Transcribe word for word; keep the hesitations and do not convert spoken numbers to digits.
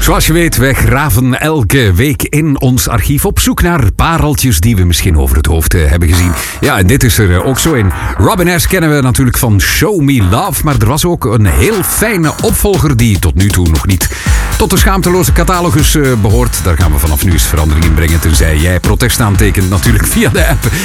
Zoals je weet, wij graven elke week in ons archief op zoek naar pareltjes die we misschien over het hoofd uh, hebben gezien. Ja, en dit is er uh, ook zo in. Robin S. kennen we natuurlijk van Show Me Love, maar er was ook een heel fijne opvolger die tot nu toe nog niet tot de schaamteloze catalogus uh, behoort. Daar gaan we vanaf nu eens verandering in brengen, tenzij jij protest aantekent natuurlijk via de app.